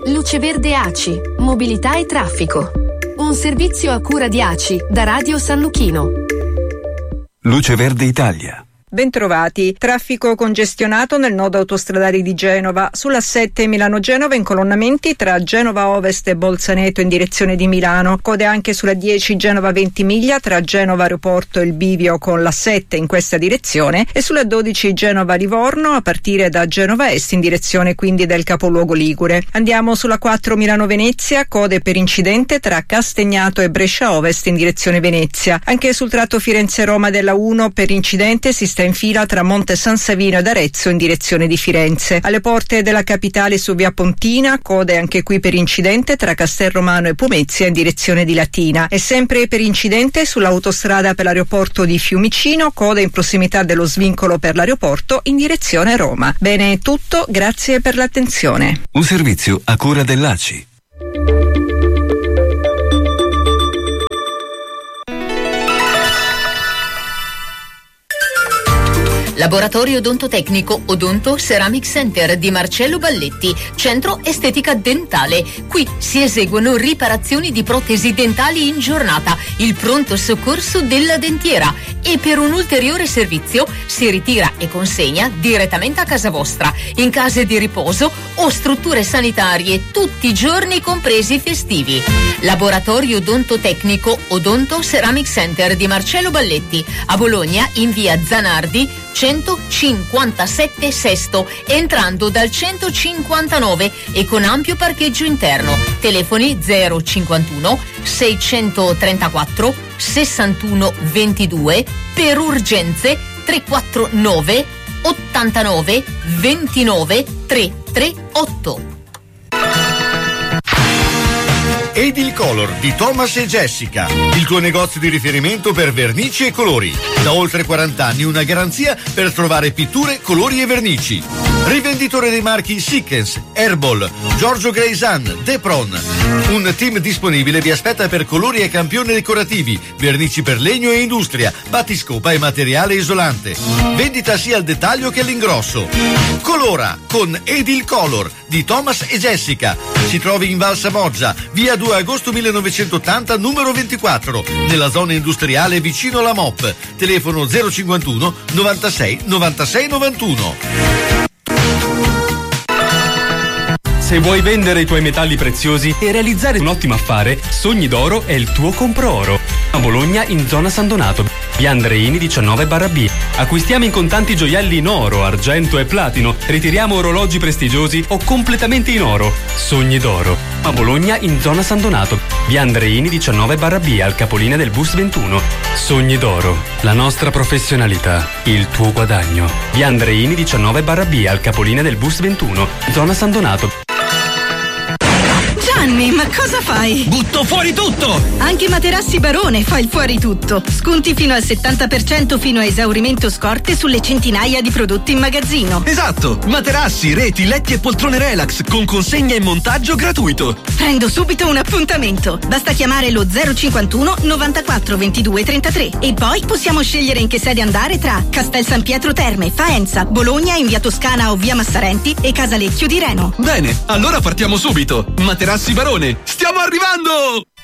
Luce Verde ACI, mobilità e traffico. Un servizio a cura di ACI da Radio San Luchino. Luce Verde Italia. Bentrovati. Traffico congestionato nel nodo autostradale di Genova. Sulla 7 Milano-Genova incolonnamenti tra Genova Ovest e Bolzaneto in direzione di Milano. Code anche sulla 10 Genova Ventimiglia tra Genova Aeroporto e il bivio con la 7 in questa direzione e sulla 12 Genova Livorno a partire da Genova Est in direzione quindi del capoluogo ligure. Andiamo sulla 4 Milano-Venezia, code per incidente tra Castagnato e Brescia Ovest in direzione Venezia. Anche sul tratto Firenze-Roma della 1 per incidente si sta in fila tra Monte San Savino ed Arezzo in direzione di Firenze. Alle porte della capitale su via Pontina, code anche qui per incidente tra Castelromano e Pomezia in direzione di Latina. E sempre per incidente sull'autostrada per l'aeroporto di Fiumicino, code in prossimità dello svincolo per l'aeroporto in direzione Roma. Bene, è tutto, grazie per l'attenzione. Un servizio a cura dell'ACI. Laboratorio odontotecnico Odonto Ceramic Center di Marcello Balletti, centro estetica dentale. Qui si eseguono riparazioni di protesi dentali in giornata, il pronto soccorso della dentiera e per un ulteriore servizio si ritira e consegna direttamente a casa vostra, in case di riposo o strutture sanitarie, tutti i giorni compresi i festivi. Laboratorio odontotecnico Odonto Ceramic Center di Marcello Balletti, a Bologna in via Zanardi 157 Sesto, entrando dal 159 e con ampio parcheggio interno. Telefoni 051 634 61 22, per urgenze 349 89 29 338. Edilcolor di Thomas e Jessica, il tuo negozio di riferimento per vernici e colori. Da oltre 40 anni una garanzia per trovare pitture, colori e vernici. Rivenditore dei marchi Sickens, Herbal, Giorgio Greisan, Depron. Un team disponibile vi aspetta per colori e campioni decorativi, vernici per legno e industria, battiscopa e materiale isolante. Vendita sia al dettaglio che all'ingrosso. Colora con Edilcolor di Thomas e Jessica. Si trovi in Val Samoggia, via 2 agosto 1980, numero 24, nella zona industriale vicino alla MOP. Telefono 051 96 96 91. Se vuoi vendere i tuoi metalli preziosi e realizzare un ottimo affare, Sogni d'Oro è il tuo compro oro. A Bologna in zona San Donato, via Andreini 19/B. Acquistiamo in contanti gioielli in oro, argento e platino. Ritiriamo orologi prestigiosi o completamente in oro. Sogni d'Oro. A Bologna in zona San Donato, via Andreini 19/B, al capolinea del bus 21. Sogni d'Oro. La nostra professionalità, il tuo guadagno. Via Andreini 19/B, al capolinea del bus 21, zona San Donato. Gianni, ma cosa fai? Butto fuori tutto! Anche Materassi Barone fa il fuori tutto. Sconti fino al 70% fino a esaurimento scorte sulle centinaia di prodotti in magazzino. Esatto! Materassi, reti, letti e poltrone relax con consegna e montaggio gratuito. Prendo subito un appuntamento. Basta chiamare lo 051 94 22 33 e poi possiamo scegliere in che sede andare tra Castel San Pietro Terme, Faenza, Bologna in via Toscana o via Massarenti e Casalecchio di Reno. Bene, allora partiamo subito. Materassi Barone, stiamo arrivando!